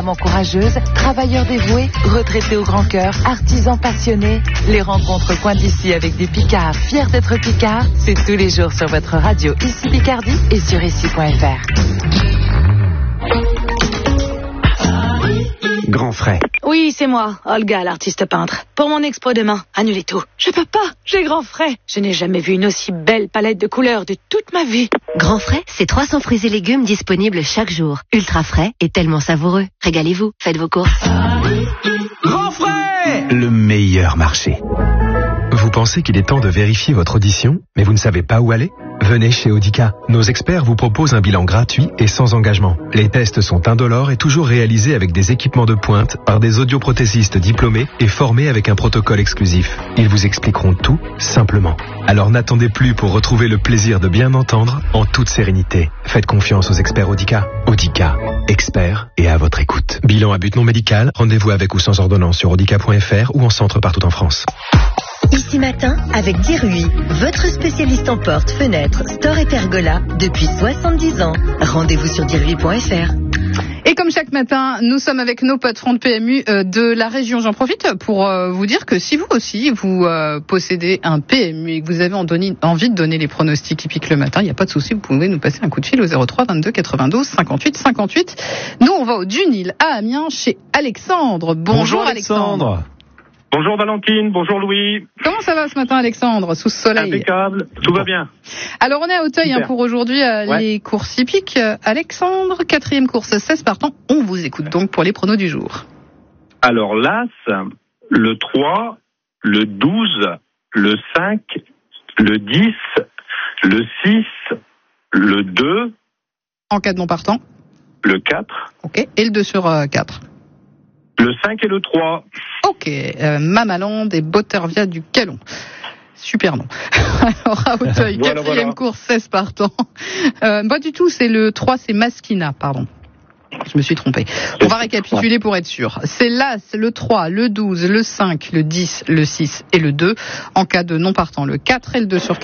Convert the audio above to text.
maman courageuse, travailleur dévoué, retraité au grand cœur, artisan passionné. Les rencontres Coin d'ici avec des Picards fiers d'être Picards, c'est tous les jours sur votre radio Ici Picardie et sur ici.fr. Grand frais. Oui, c'est moi, Olga, l'artiste peintre. Pour mon expo demain, annulez tout. Je peux pas, j'ai grand frais. Je n'ai jamais vu une aussi belle palette de couleurs de toute ma vie. Grand frais, c'est 300 fruits et légumes disponibles chaque jour. Ultra frais et tellement savoureux. Régalez-vous, faites vos courses. Grand frais, le meilleur marché. Vous pensez qu'il est temps de vérifier votre audition, mais vous ne savez pas où aller ? Venez chez Audica. Nos experts vous proposent un bilan gratuit et sans engagement. Les tests sont indolores et toujours réalisés avec des équipements de pointe par des audioprothésistes diplômés et formés avec un protocole exclusif. Ils vous expliqueront tout simplement. Alors n'attendez plus pour retrouver le plaisir de bien entendre en toute sérénité. Faites confiance aux experts Audica. Audica, experts et à votre écoute. Bilan à but non médical, rendez-vous avec ou sans ordonnance sur audica.fr ou en centre partout en France. Ici Matin avec Dirui, votre spécialiste en portes, fenêtres, stores et pergolas depuis 70 ans. Rendez-vous sur dirui.fr. Et comme chaque matin, nous sommes avec nos patrons de PMU de la région. J'en profite pour vous dire que si vous aussi, vous possédez un PMU et que vous avez envie de donner les pronostics hippiques le matin, il n'y a pas de souci, vous pouvez nous passer un coup de fil au 03 22 92 58 58. Nous, on va au Dunil à Amiens chez Alexandre. Bonjour Alexandre. Bonjour Valentine, bonjour Louis. Comment ça va ce matin Alexandre, sous ce soleil? Impeccable, tout va bien. Alors on est à Auteuil pour aujourd'hui les courses hippiques. Alexandre, 4e course, 16 partants. On vous écoute donc pour les pronos du jour. Alors l'As, le 3, le 12, le 5, le 10, le 6, le 2. En cas de non partant. Le 4. Ok, et le 2 sur 4. Le 5 et le 3. Ok, Mamaland et Bottervia du Calon. Super nom. Alors à Auteuil, 4e course, 16 partants. Pas du tout, c'est le 3, c'est Maskina, pardon. Je me suis trompé. On va récapituler pour être sûr. C'est l'As, le 3, le 12, le 5, le 10, le 6 et le 2. En cas de non partant, le 4 et le 2 sur 4.